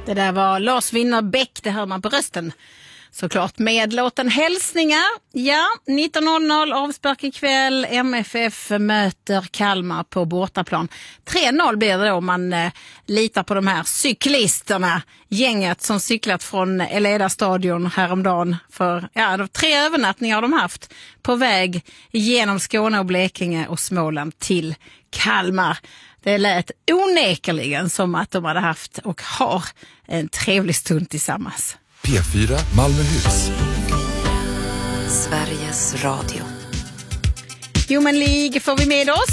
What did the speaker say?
Det där var Lars Winnerbäck, det hör man på rösten. Såklart med låten Hälsningar. Ja, 19.00 avspark ikväll. MFF möter Kalmar på bortaplan. 3-0 blir det då om man litar på de här cyklisterna. Gänget som cyklat från Eleda stadion häromdagen för 3 övernattningar har de haft på väg genom Skåne och Blekinge och Småland till Kalmar. Det lät onekligen som att de hade haft och har en trevlig stund tillsammans. P4 Malmöhus. Sveriges Radio. Human League får vi med oss.